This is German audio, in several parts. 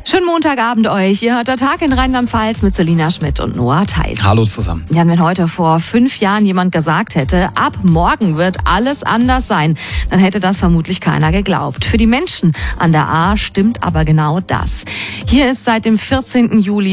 Schönen Montagabend euch. Ihr hört der Tag in Rheinland-Pfalz mit Selina Schmidt und Noah Theis. Hallo zusammen. Ja, wenn heute vor 5 Jahren jemand gesagt hätte, ab morgen wird alles anders sein, dann hätte das vermutlich keiner geglaubt. Für die Menschen an der Ahr stimmt aber genau das. Hier ist seit dem 14. Juli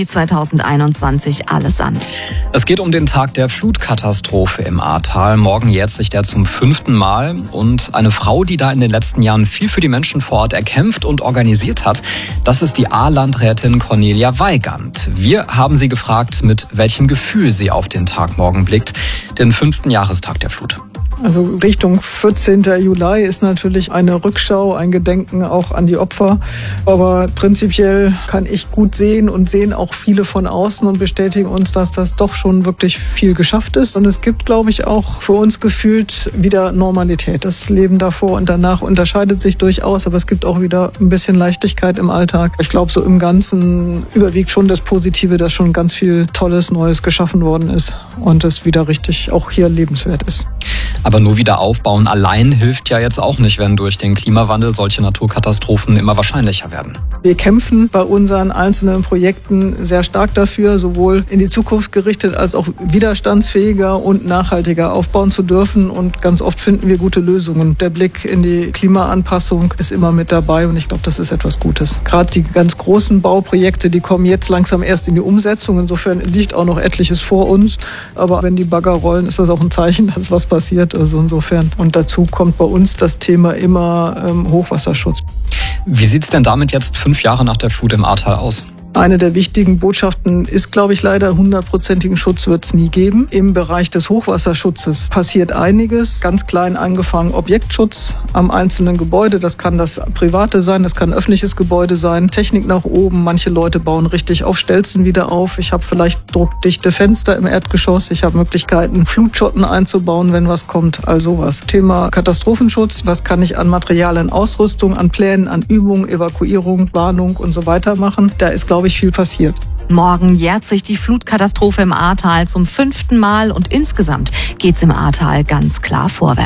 2021 alles anders. Es geht um den Tag der Flutkatastrophe im Ahrtal. Morgen jährt sich der zum 5. Mal. Und eine Frau, die da in den letzten Jahren viel für die Menschen vor Ort erkämpft und organisiert hat, das ist die Ahr-Landrätin Cornelia Weigand. Wir haben sie gefragt, mit welchem Gefühl sie auf den Tag morgen blickt, den 5. Jahrestag der Flut. Also Richtung 14. Juli ist natürlich eine Rückschau, ein Gedenken auch an die Opfer. Aber prinzipiell kann ich gut sehen und sehen auch viele von außen und bestätigen uns, dass das doch schon wirklich viel geschafft ist. Und es gibt, glaube ich, auch für uns gefühlt wieder Normalität. Das Leben davor und danach unterscheidet sich durchaus, aber es gibt auch wieder ein bisschen Leichtigkeit im Alltag. Ich glaube, so im Ganzen überwiegt schon das Positive, dass schon ganz viel Tolles, Neues geschaffen worden ist und es wieder richtig auch hier lebenswert ist. Aber nur wieder aufbauen allein hilft ja jetzt auch nicht, wenn durch den Klimawandel solche Naturkatastrophen immer wahrscheinlicher werden. Wir kämpfen bei unseren einzelnen Projekten sehr stark dafür, sowohl in die Zukunft gerichtet als auch widerstandsfähiger und nachhaltiger aufbauen zu dürfen. Und ganz oft finden wir gute Lösungen. Der Blick in die Klimaanpassung ist immer mit dabei und ich glaube, das ist etwas Gutes. Gerade die ganz großen Bauprojekte, die kommen jetzt langsam erst in die Umsetzung. Insofern liegt auch noch etliches vor uns. Aber wenn die Bagger rollen, ist das auch ein Zeichen, dass was passiert. Also insofern. Und dazu kommt bei uns das Thema immer Hochwasserschutz. Wie sieht es denn damit jetzt 5 Jahre nach der Flut im Ahrtal aus? Eine der wichtigen Botschaften ist, glaube ich, leider, 100%igen Schutz wird es nie geben. Im Bereich des Hochwasserschutzes passiert einiges. Ganz klein angefangen Objektschutz am einzelnen Gebäude. Das kann das private sein, das kann ein öffentliches Gebäude sein. Technik nach oben. Manche Leute bauen richtig auf Stelzen wieder auf. Ich habe vielleicht druckdichte Fenster im Erdgeschoss. Ich habe Möglichkeiten, Flutschotten einzubauen, wenn was kommt. All sowas. Thema Katastrophenschutz. Was kann ich an Materialien, Ausrüstung, an Plänen, an Übungen, Evakuierung, Warnung und so weiter machen? Da ist, glaube ich, viel passiert. Morgen jährt sich die Flutkatastrophe im Ahrtal zum 5. Mal und insgesamt geht's im Ahrtal ganz klar vorwärts.